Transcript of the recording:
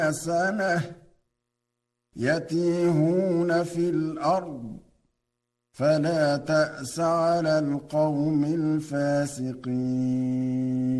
سنة يتيهون في الأرض فلا تأس على القوم الفاسقين